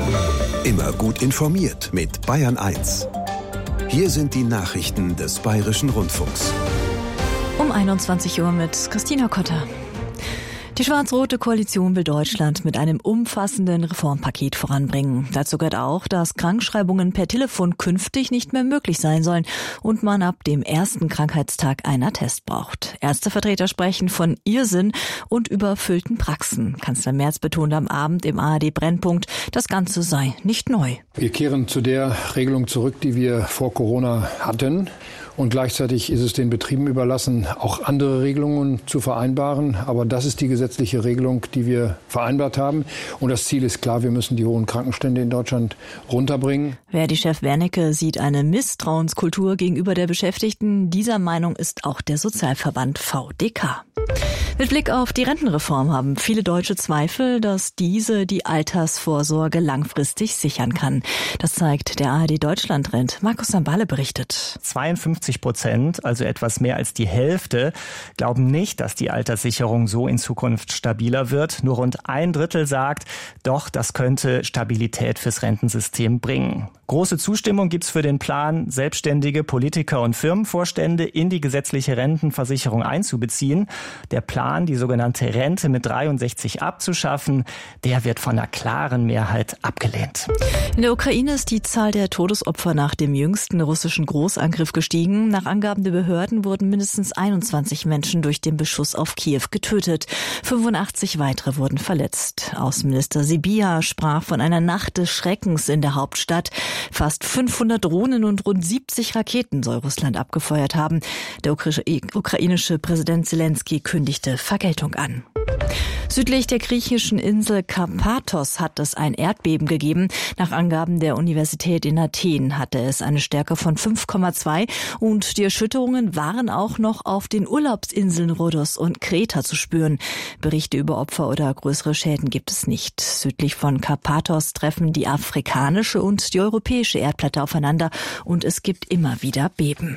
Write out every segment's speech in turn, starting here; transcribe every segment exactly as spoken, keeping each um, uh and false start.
Immer gut informiert mit Bayern eins. Hier sind die Nachrichten des Bayerischen Rundfunks. Um einundzwanzig Uhr mit Christina Kotter. Die schwarz-rote Koalition will Deutschland mit einem umfassenden Reformpaket voranbringen. Dazu gehört auch, dass Krankschreibungen per Telefon künftig nicht mehr möglich sein sollen und man ab dem ersten Krankheitstag einen Attest braucht. Ärztevertreter sprechen von Irrsinn und überfüllten Praxen. Kanzler Merz betonte am Abend im A R D-Brennpunkt, das Ganze sei nicht neu. Wir kehren zu der Regelung zurück, die wir vor Corona hatten. Und gleichzeitig ist es den Betrieben überlassen, auch andere Regelungen zu vereinbaren. Aber das ist die gesetzliche Regelung, die wir vereinbart haben. Und das Ziel ist klar, wir müssen die hohen Krankenstände in Deutschland runterbringen. Verdi-Chef Wernicke sieht eine Misstrauenskultur gegenüber der Beschäftigten. Dieser Meinung ist auch der Sozialverband V D K. Mit Blick auf die Rentenreform haben viele Deutsche Zweifel, dass diese die Altersvorsorge langfristig sichern kann. Das zeigt der A R D-Deutschland-Trend. Markus Sambale berichtet. zweiundfünfzig Prozent, also etwas mehr als die Hälfte, glauben nicht, dass die Alterssicherung so in Zukunft stabiler wird. Nur rund ein Drittel sagt, doch, das könnte Stabilität fürs Rentensystem bringen. Große Zustimmung gibt's für den Plan, Selbstständige, Politiker und Firmenvorstände in die gesetzliche Rentenversicherung einzubeziehen. Der Plan, die sogenannte Rente mit dreiundsechzig abzuschaffen, der wird von einer klaren Mehrheit abgelehnt. In der Ukraine ist die Zahl der Todesopfer nach dem jüngsten russischen Großangriff gestiegen. Nach Angaben der Behörden wurden mindestens einundzwanzig Menschen durch den Beschuss auf Kiew getötet. fünfundachtzig weitere wurden verletzt. Außenminister Sybiha sprach von einer Nacht des Schreckens in der Hauptstadt. Fast fünfhundert Drohnen und rund siebzig Raketen soll Russland abgefeuert haben. Der ukrainische Präsident Zelensky kündigte Vergeltung an. Südlich der griechischen Insel Karpathos hat es ein Erdbeben gegeben. Nach Angaben der Universität in Athen hatte es eine Stärke von fünf Komma zwei und die Erschütterungen waren auch noch auf den Urlaubsinseln Rhodos und Kreta zu spüren. Berichte über Opfer oder größere Schäden gibt es nicht. Südlich von Karpathos treffen die afrikanische und die europäische Erdplatte aufeinander und es gibt immer wieder Beben.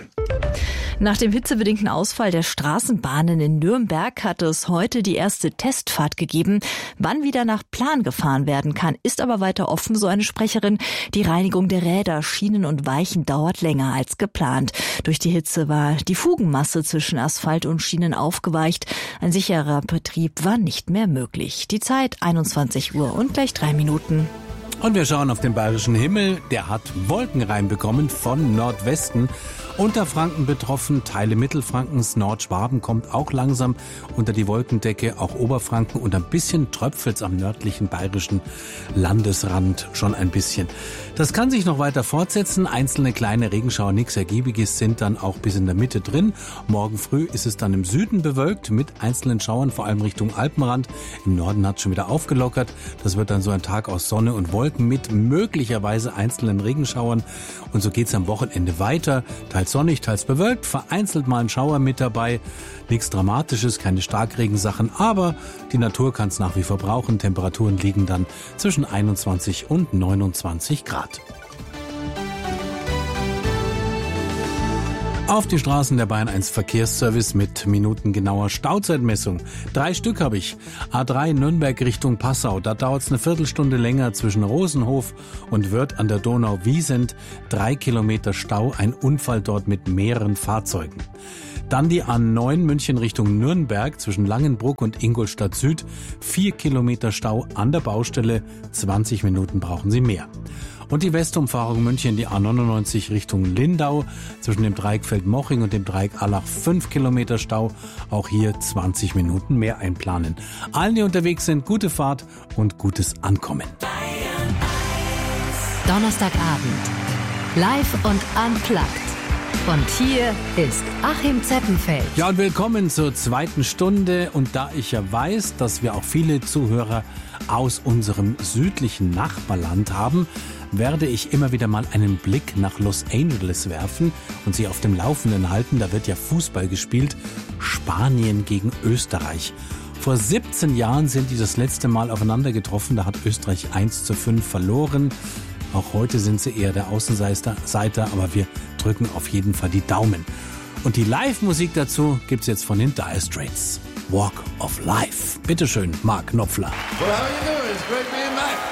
Nach dem hitzebedingten Ausfall der Straßenbahnen in Nürnberg hat es heute die erste Testfahrt gegeben. Wann wieder nach Plan gefahren werden kann, ist aber weiter offen, so eine Sprecherin. Die Reinigung der Räder, Schienen und Weichen dauert länger als geplant. Durch die Hitze war die Fugenmasse zwischen Asphalt und Schienen aufgeweicht. Ein sicherer Betrieb war nicht mehr möglich. Die Zeit einundzwanzig Uhr und gleich drei Minuten. Und wir schauen auf den bayerischen Himmel. Der hat Wolken reinbekommen von Nordwesten. Unterfranken betroffen, Teile Mittelfrankens, Nordschwaben kommt auch langsam unter die Wolkendecke, auch Oberfranken und ein bisschen tröpfelt's am nördlichen bayerischen Landesrand schon ein bisschen. Das kann sich noch weiter fortsetzen. Einzelne kleine Regenschauer, nichts Ergiebiges sind dann auch bis in der Mitte drin. Morgen früh ist es dann im Süden bewölkt mit einzelnen Schauern, vor allem Richtung Alpenrand. Im Norden hat es schon wieder aufgelockert. Das wird dann so ein Tag aus Sonne und Wolken mit möglicherweise einzelnen Regenschauern. Und so geht's am Wochenende weiter. Teils sonnig, teils bewölkt, vereinzelt mal ein Schauer mit dabei. Nichts Dramatisches, keine Starkregensachen, aber die Natur kann es nach wie vor brauchen. Temperaturen liegen dann zwischen einundzwanzig und neunundzwanzig Grad. Auf die Straßen der Bayern eins Verkehrsservice mit minutengenauer Stauzeitmessung. Drei Stück habe ich. A drei Nürnberg Richtung Passau. Da dauert es eine Viertelstunde länger zwischen Rosenhof und Wörth an der Donau-Wiesent. Drei Kilometer Stau, ein Unfall dort mit mehreren Fahrzeugen. Dann die A neun München Richtung Nürnberg zwischen Langenbruck und Ingolstadt Süd. Vier Kilometer Stau an der Baustelle. zwanzig Minuten brauchen Sie mehr. Und die Westumfahrung München, die A neunundneunzig Richtung Lindau, zwischen dem Dreieck Feldmoching und dem Dreieck Allach fünf Kilometer Stau. Auch hier zwanzig Minuten mehr einplanen. Allen, die unterwegs sind, gute Fahrt und gutes Ankommen. Donnerstagabend. Live und unplugged. Und hier ist Achim Zeppenfeld. Ja, und willkommen zur zweiten Stunde. Und da ich ja weiß, dass wir auch viele Zuhörer aus unserem südlichen Nachbarland haben, werde ich immer wieder mal einen Blick nach Los Angeles werfen und Sie auf dem Laufenden halten. Da wird ja Fußball gespielt. Spanien gegen Österreich. Vor siebzehn Jahren sind die das letzte Mal aufeinander getroffen. Da hat Österreich eins zu fünf verloren. Auch heute sind sie eher der Außenseiter, aber wir drücken auf jeden Fall die Daumen. Und die Live-Musik dazu gibt's jetzt von den Dire Straits. Walk of Life. Bitteschön, Mark Knopfler. Well, how you doing? It's great being back.